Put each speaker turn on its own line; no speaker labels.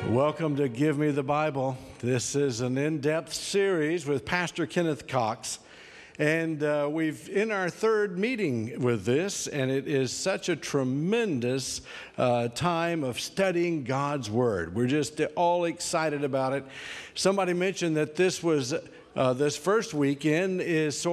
Welcome to Give Me the Bible. This is an in-depth series with Pastor Kenneth Cox. And we've in our third meeting with this, and it is such a tremendous time of studying God's Word. We're just all excited about it. Somebody mentioned that this first weekend is sort